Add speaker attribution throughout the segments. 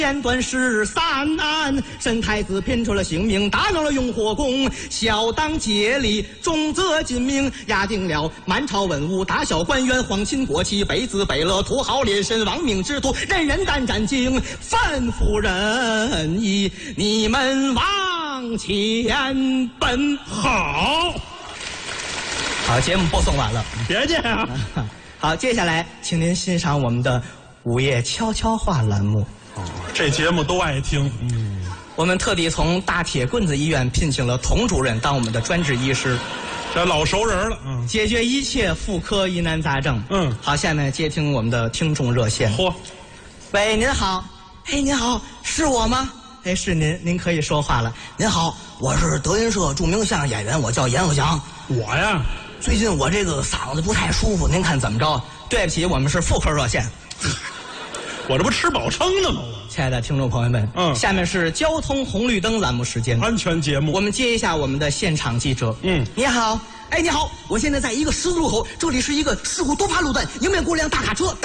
Speaker 1: 片段是3案，沈太子拼出了性命，打扰了雍火宫，小党竭力，重则禁命，压定了满朝文武大小官员，皇亲国戚，卑资卑乐，土豪劣绅，亡命之徒，人人胆战兢，反复仁义，你们往前奔。
Speaker 2: 好，
Speaker 1: 节目播送完了，
Speaker 2: 别介啊。
Speaker 1: 好，接下来请您欣赏我们的午夜悄悄话栏目。
Speaker 2: 这节目都爱听。
Speaker 1: 我们特地从大铁棍子医院聘请了童主任当我们的专职医师，
Speaker 2: 这老熟人了。
Speaker 1: 解决一切妇科疑难杂症。好，下面接听我们的听众热线。
Speaker 2: 嚯，
Speaker 1: 喂，您好。您好，是我吗？是您，您可以说话了。您好，我是德云社著名相声演员，我叫阎鹤祥。
Speaker 2: 我呀，
Speaker 1: 最近我这个嗓子不太舒服，您看怎么着？对不起，我们是妇科热线。
Speaker 2: 我这不吃饱撑的吗？
Speaker 1: 亲爱的听众朋友们，下面是交通红绿灯栏目时间，
Speaker 2: 安全节目。
Speaker 1: 我们接一下我们的现场记者。你好，你好，我现在在一个十字路口，这里是一个事故多发路段，迎面过辆大卡车，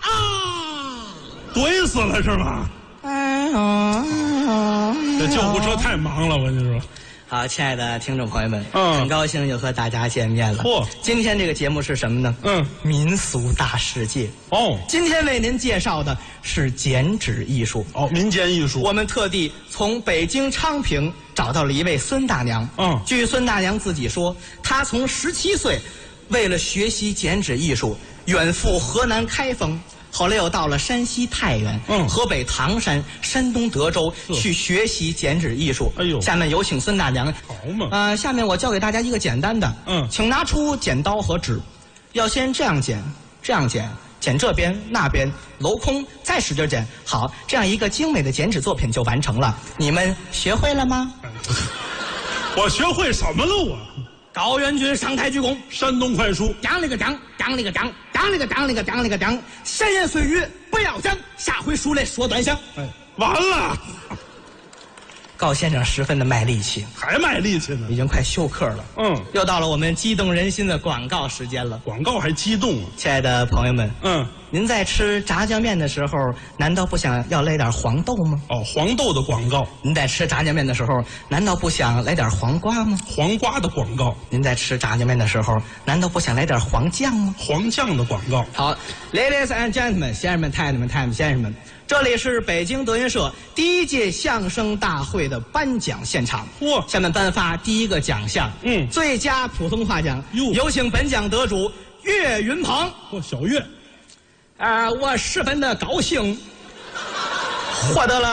Speaker 2: 怼死了是吧？这救护车太忙了，我跟你说。
Speaker 1: 好，亲爱的听众朋友们，很高兴又和大家见面了。今天这个节目是什么呢？民俗大世界。今天为您介绍的是剪纸艺术。
Speaker 2: 民间艺术。
Speaker 1: 我们特地从北京昌平找到了一位孙大娘。据孙大娘自己说，她从17岁为了学习剪纸艺术，远赴河南开封。后来又到了山西太原、河北唐山、山东德州去学习剪纸艺术。下面有请孙大娘。
Speaker 2: 好嘛。
Speaker 1: 下面我教给大家一个简单的。请拿出剪刀和纸，要先这样剪，这样剪，剪这边那边，镂空，再使劲剪。好，这样一个精美的剪纸作品就完成了。你们学会了吗？
Speaker 2: 我学会什么了我？
Speaker 1: 高元军上台鞠躬，
Speaker 2: 山东快书，
Speaker 1: 讲了个讲，讲了个讲，讲了个讲了个讲了个讲，闲言碎语不要讲，下回书来说端详。
Speaker 2: 完了。
Speaker 1: 高先生十分的卖力气，
Speaker 2: 还卖力气呢，
Speaker 1: 已经快休克了。又到了我们激动人心的广告时间了。
Speaker 2: 广告还激动。
Speaker 1: 亲爱的朋友们，您在吃炸酱面的时候，难道不想要来点黄豆吗？
Speaker 2: 黄豆的广告。
Speaker 1: 您在吃炸酱面的时候，难道不想来点黄瓜吗？
Speaker 2: 黄瓜的广告。
Speaker 1: 您在吃炸酱面的时候，难道不想来点黄酱吗？
Speaker 2: 黄酱的广告。
Speaker 1: 好 ，Ladies and gentlemen， 先生们、太太们、太太们、先生们。这里是北京德云社第1届相声大会的颁奖现场。下面颁发第1个奖项，最佳普通话奖。有请本奖得主岳云鹏。
Speaker 2: 小岳。
Speaker 1: 我十分的高兴，获得了